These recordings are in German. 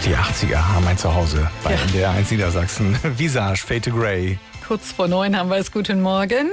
Die 80er haben ein Zuhause bei NDR 1 Niedersachsen. Visage, Fade to Grey. Kurz vor 9 haben wir es. Guten Morgen.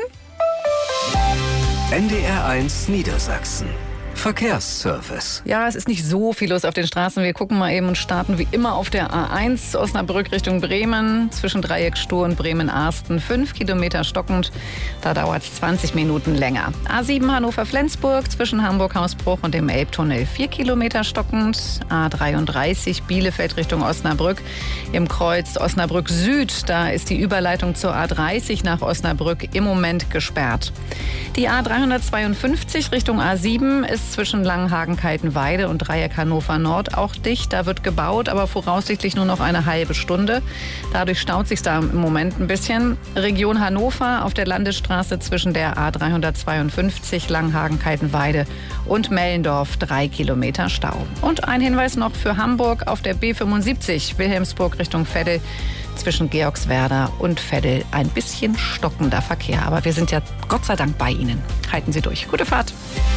NDR 1 Niedersachsen. Verkehrsservice. Ja, es ist nicht so viel los auf den Straßen. Wir gucken mal eben und starten wie immer auf der A1 Osnabrück Richtung Bremen. Zwischen Dreieck Stur und Bremen-Arsten 5 Kilometer stockend. Da dauert es 20 Minuten länger. A7 Hannover-Flensburg zwischen Hamburg-Hausbruch und dem Elbtunnel 4 Kilometer stockend. A33 Bielefeld Richtung Osnabrück. Im Kreuz Osnabrück Süd, da ist die Überleitung zur A30 nach Osnabrück im Moment gesperrt. Die A352 Richtung A7 ist zwischen Langenhagen-Kaltenweide und Dreieck Hannover Nord auch dicht. Da wird gebaut, aber voraussichtlich nur noch eine halbe Stunde. Dadurch staut sich da im Moment ein bisschen. Region Hannover auf der Landesstraße zwischen der A352 Langenhagen-Kaltenweide und Mellendorf 3 Kilometer Stau. Und ein Hinweis noch für Hamburg auf der B75 Wilhelmsburg Richtung Veddel. Zwischen Georgswerda und Veddel ein bisschen stockender Verkehr. Aber wir sind ja Gott sei Dank bei Ihnen. Halten Sie durch. Gute Fahrt.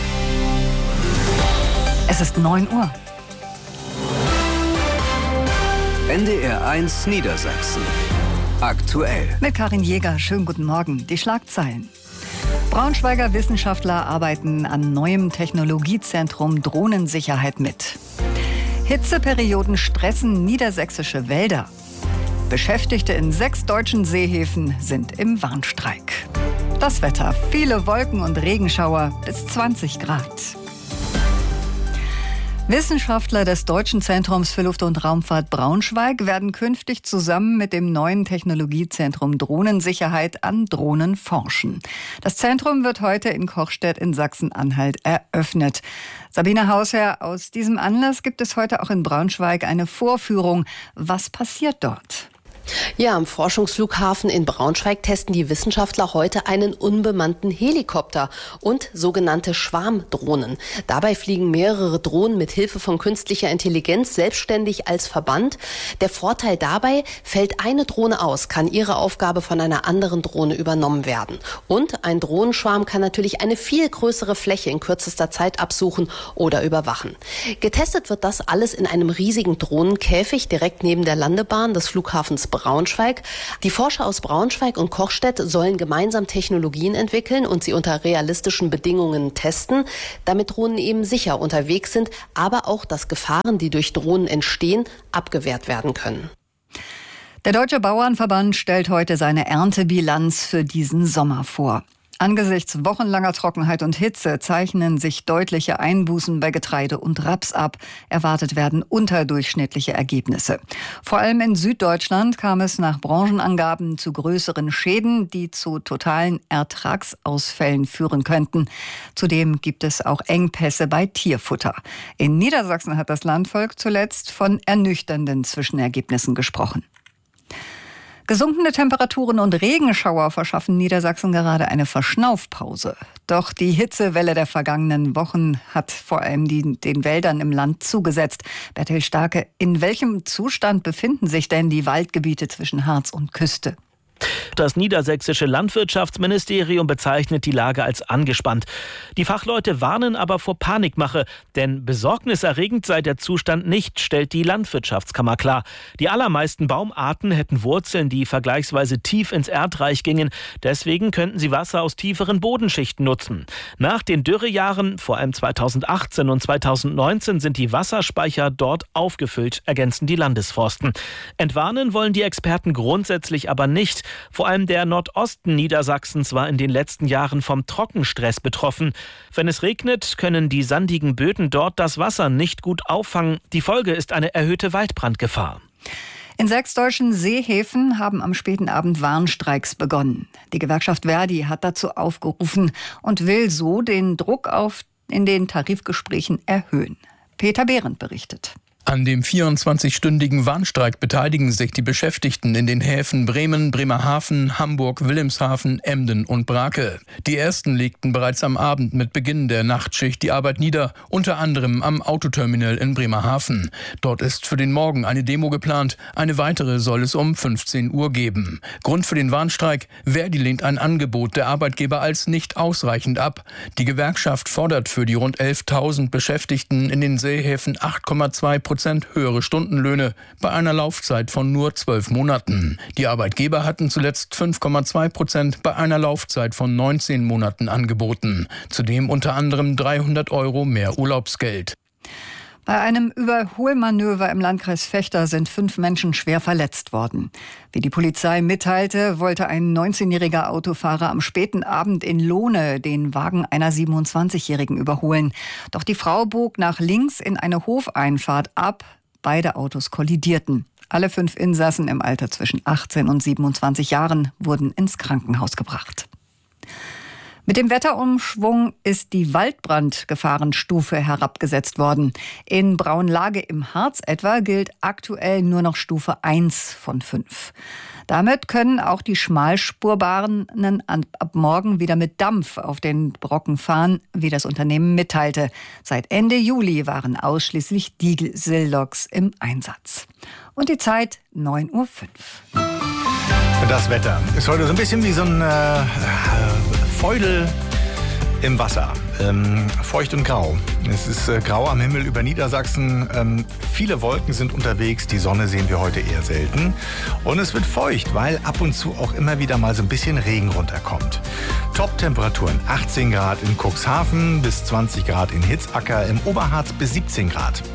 Es ist 9 Uhr. NDR 1 Niedersachsen. Aktuell. Mit Karin Jäger. Schönen guten Morgen. Die Schlagzeilen. Braunschweiger Wissenschaftler arbeiten an neuem Technologiezentrum Drohnensicherheit mit. Hitzeperioden stressen niedersächsische Wälder. Beschäftigte in 6 deutschen Seehäfen sind im Warnstreik. Das Wetter: viele Wolken und Regenschauer bis 20 Grad. Wissenschaftler des Deutschen Zentrums für Luft- und Raumfahrt Braunschweig werden künftig zusammen mit dem neuen Technologiezentrum Drohnensicherheit an Drohnen forschen. Das Zentrum wird heute in Kochstedt in Sachsen-Anhalt eröffnet. Sabine Hausherr, aus diesem Anlass gibt es heute auch in Braunschweig eine Vorführung. Was passiert dort? Ja, am Forschungsflughafen in Braunschweig testen die Wissenschaftler heute einen unbemannten Helikopter und sogenannte Schwarmdrohnen. Dabei fliegen mehrere Drohnen mit Hilfe von künstlicher Intelligenz selbstständig als Verband. Der Vorteil dabei: fällt eine Drohne aus, kann ihre Aufgabe von einer anderen Drohne übernommen werden. Und ein Drohnenschwarm kann natürlich eine viel größere Fläche in kürzester Zeit absuchen oder überwachen. Getestet wird das alles in einem riesigen Drohnenkäfig direkt neben der Landebahn des Flughafens Braunschweig. Die Forscher aus Braunschweig und Kochstedt sollen gemeinsam Technologien entwickeln und sie unter realistischen Bedingungen testen, damit Drohnen eben sicher unterwegs sind, aber auch, dass Gefahren, die durch Drohnen entstehen, abgewehrt werden können. Der Deutsche Bauernverband stellt heute seine Erntebilanz für diesen Sommer vor. Angesichts wochenlanger Trockenheit und Hitze zeichnen sich deutliche Einbußen bei Getreide und Raps ab. Erwartet werden unterdurchschnittliche Ergebnisse. Vor allem in Süddeutschland kam es nach Branchenangaben zu größeren Schäden, die zu totalen Ertragsausfällen führen könnten. Zudem gibt es auch Engpässe bei Tierfutter. In Niedersachsen hat das Landvolk zuletzt von ernüchternden Zwischenergebnissen gesprochen. Gesunkene Temperaturen und Regenschauer verschaffen Niedersachsen gerade eine Verschnaufpause. Doch die Hitzewelle der vergangenen Wochen hat vor allem den Wäldern im Land zugesetzt. Bertil Starke, in welchem Zustand befinden sich denn die Waldgebiete zwischen Harz und Küste? Das niedersächsische Landwirtschaftsministerium bezeichnet die Lage als angespannt. Die Fachleute warnen aber vor Panikmache, denn besorgniserregend sei der Zustand nicht, stellt die Landwirtschaftskammer klar. Die allermeisten Baumarten hätten Wurzeln, die vergleichsweise tief ins Erdreich gingen. Deswegen könnten sie Wasser aus tieferen Bodenschichten nutzen. Nach den Dürrejahren, vor allem 2018 und 2019, sind die Wasserspeicher dort aufgefüllt, ergänzen die Landesforsten. Entwarnen wollen die Experten grundsätzlich aber nicht. Vor allem der Nordosten Niedersachsens war in den letzten Jahren vom Trockenstress betroffen. Wenn es regnet, können die sandigen Böden dort das Wasser nicht gut auffangen. Die Folge ist eine erhöhte Waldbrandgefahr. In 6 deutschen Seehäfen haben am späten Abend Warnstreiks begonnen. Die Gewerkschaft Verdi hat dazu aufgerufen und will so den Druck in den Tarifgesprächen erhöhen. Peter Behrendt berichtet. An dem 24-stündigen Warnstreik beteiligen sich die Beschäftigten in den Häfen Bremen, Bremerhaven, Hamburg, Wilhelmshaven, Emden und Brake. Die ersten legten bereits am Abend mit Beginn der Nachtschicht die Arbeit nieder, unter anderem am Autoterminal in Bremerhaven. Dort ist für den Morgen eine Demo geplant, eine weitere soll es um 15 Uhr geben. Grund für den Warnstreik: Verdi lehnt ein Angebot der Arbeitgeber als nicht ausreichend ab. Die Gewerkschaft fordert für die rund 11.000 Beschäftigten in den Seehäfen 8,2% 2% höhere Stundenlöhne bei einer Laufzeit von nur 12 Monaten. Die Arbeitgeber hatten zuletzt 5,2% bei einer Laufzeit von 19 Monaten angeboten. Zudem unter anderem 300 € mehr Urlaubsgeld. Bei einem Überholmanöver im Landkreis Vechta sind 5 Menschen schwer verletzt worden. Wie die Polizei mitteilte, wollte ein 19-jähriger Autofahrer am späten Abend in Lohne den Wagen einer 27-Jährigen überholen. Doch die Frau bog nach links in eine Hofeinfahrt ab. Beide Autos kollidierten. Alle 5 Insassen im Alter zwischen 18 und 27 Jahren wurden ins Krankenhaus gebracht. Mit dem Wetterumschwung ist die Waldbrandgefahrenstufe herabgesetzt worden. In Braunlage im Harz etwa gilt aktuell nur noch Stufe 1 von 5. Damit können auch die Schmalspurbahnen ab morgen wieder mit Dampf auf den Brocken fahren, wie das Unternehmen mitteilte. Seit Ende Juli waren ausschließlich Dieselloks im Einsatz. Und die Zeit 9:05 Uhr. Das Wetter ist heute so ein bisschen wie so ein Feudel im Wasser. Feucht und grau. Es ist grau am Himmel über Niedersachsen. Viele Wolken sind unterwegs. Die Sonne sehen wir heute eher selten. Und es wird feucht, weil ab und zu auch immer wieder mal so ein bisschen Regen runterkommt. Top-Temperaturen 18 Grad in Cuxhaven bis 20 Grad in Hitzacker, im Oberharz bis 17 Grad.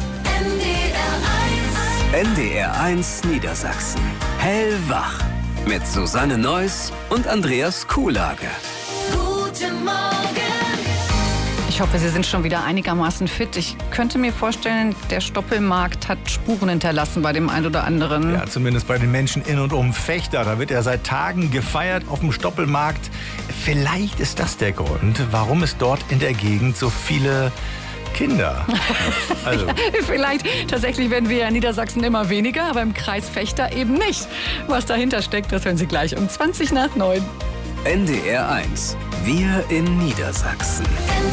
NDR1 Niedersachsen. Hellwach. Mit Susanne Neuss und Andreas Kuhlage. Guten Morgen. Ich hoffe, Sie sind schon wieder einigermaßen fit. Ich könnte mir vorstellen, der Stoppelmarkt hat Spuren hinterlassen bei dem einen oder anderen. Ja, zumindest bei den Menschen in und um Vechta. Da wird er seit Tagen gefeiert auf dem Stoppelmarkt. Vielleicht ist das der Grund, warum es dort in der Gegend so viele Kinder. Also. Ja, vielleicht tatsächlich werden wir in Niedersachsen immer weniger, aber im Kreis Vechta eben nicht. Was dahinter steckt, das hören Sie gleich um 20 nach 9. NDR1. Wir in Niedersachsen.